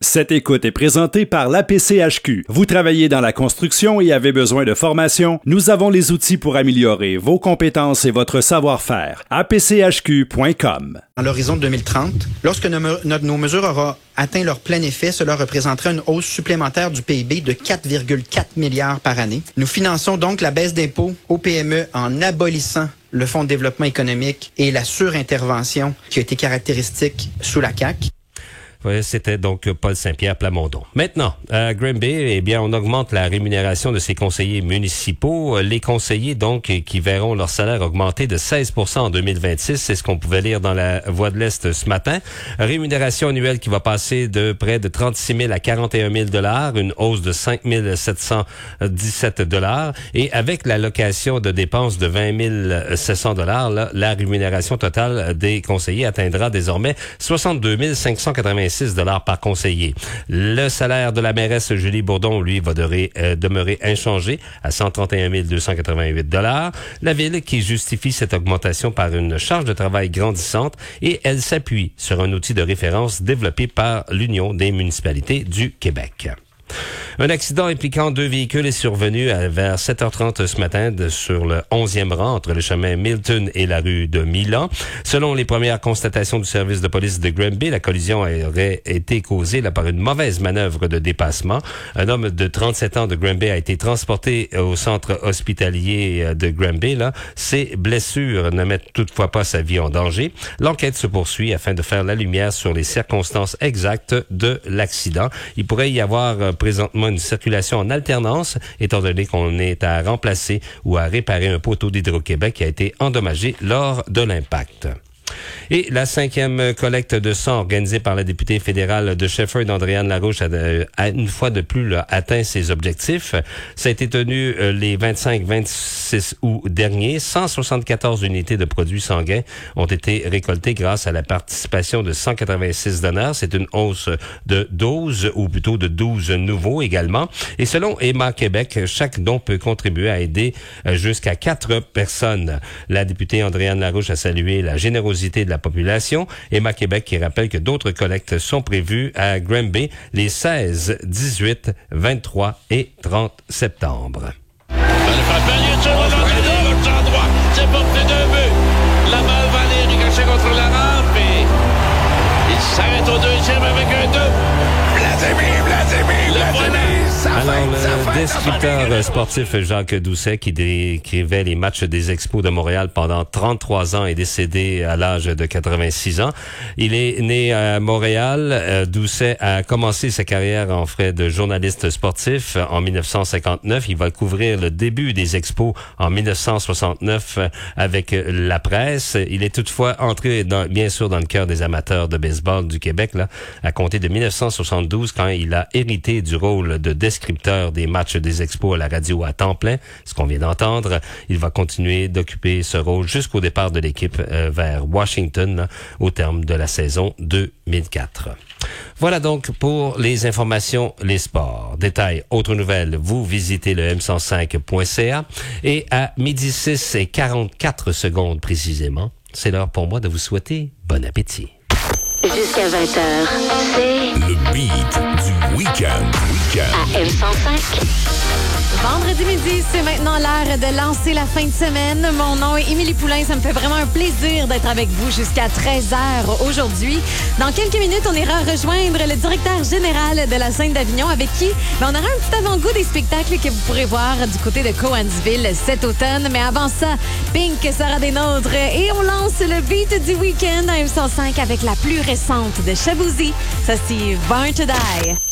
Cette écoute est présentée par l'APCHQ. Vous travaillez dans la construction et avez besoin de formation? Nous avons les outils pour améliorer vos compétences et votre savoir-faire. apchq.com. À l'horizon de 2030, lorsque nos mesures auront atteint leur plein effet, cela représenterait une hausse supplémentaire du PIB de 4,4 milliards par année. Nous finançons donc la baisse d'impôts aux PME en abolissant le Fonds de développement économique et la surintervention qui a été caractéristique sous la CAQ. Oui, c'était donc Paul Saint-Pierre Plamondon. Maintenant, à Granby, eh bien, on augmente la rémunération de ses conseillers municipaux. Les conseillers, donc, qui verront leur salaire augmenter de 16% en 2026. C'est ce qu'on pouvait lire dans la Voix de l'Est ce matin. Rémunération annuelle qui va passer de près de 36 000 à 41 000 $, une hausse de 5 717 $. Et avec l'allocation de dépenses de 20 700 $, là, la rémunération totale des conseillers atteindra désormais 62 586 $ par conseiller. Le salaire de la mairesse Julie Bourdon, lui, va demeurer inchangé à 131 288 $. La ville qui justifie cette augmentation par une charge de travail grandissante et elle s'appuie sur un outil de référence développé par l'Union des municipalités du Québec. Un accident impliquant 2 véhicules est survenu vers 7h30 ce matin sur le 11e rang entre le chemin Milton et la rue de Milan. Selon les premières constatations du service de police de Granby, la collision aurait été causée par une mauvaise manœuvre de dépassement. Un homme de 37 ans de Granby a été transporté au centre hospitalier de Granby. Ses blessures ne mettent toutefois pas sa vie en danger. L'enquête se poursuit afin de faire la lumière sur les circonstances exactes de l'accident. Il pourrait y avoir présentement une circulation en alternance, étant donné qu'on est à remplacer ou à réparer un poteau d'Hydro-Québec qui a été endommagé lors de l'impact. Et la 5e collecte de sang organisée par la députée fédérale de Shefford, Andréane Larouche, a une fois de plus atteint ses objectifs. Ça a été tenu les 25-26 août dernier. 174 unités de produits sanguins ont été récoltées grâce à la participation de 186 donneurs. C'est une hausse de 12, ou plutôt de 12 nouveaux également. Et selon Emma Québec, chaque don peut contribuer à aider jusqu'à 4 personnes. La députée Andréane Larouche a salué la générosité de la population. Emma Québec qui rappelle que d'autres collectes sont prévues à Granby les 16, 18, 23 et 30 septembre. C'est porté 2 buts. La balle va aller ricocher contre la rampe et il s'arrête au 2e avec un 2. Vladimir. Alors, le descripteur sportif Jacques Doucet, qui décrivait les matchs des Expos de Montréal pendant 33 ans, est décédé à l'âge de 86 ans. Il est né à Montréal. Doucet a commencé sa carrière en frais de journaliste sportif en 1959. Il va couvrir le début des Expos en 1969 avec la presse. Il est toutefois entré, bien sûr, dans le cœur des amateurs de baseball du Québec, à compter de 1972, quand il a hérité du rôle de descripteur des matchs des Expos à la radio à temps plein, ce qu'on vient d'entendre. Il va continuer d'occuper ce rôle jusqu'au départ de l'équipe vers Washington au terme de la saison 2004. Voilà donc pour les informations, les sports. Détails, autres nouvelles, vous visitez le m105.ca et à 12h06 et 44 secondes précisément, c'est l'heure pour moi de vous souhaiter bon appétit. Jusqu'à 20h, c'est le beat du week-end. À M105. Vendredi midi, c'est maintenant l'heure de lancer la fin de semaine. Mon nom est Émilie Poulain. Ça me fait vraiment un plaisir d'être avec vous jusqu'à 13h aujourd'hui. Dans quelques minutes, on ira rejoindre le directeur général de la Scène d'Avignon avec qui on aura un petit avant-goût des spectacles que vous pourrez voir du côté de Cowansville cet automne. Mais avant ça, Pink sera des nôtres et on lance le beat du week-end à M105 avec la plus récente de Shaboozey. Ça, c'est Born to Die.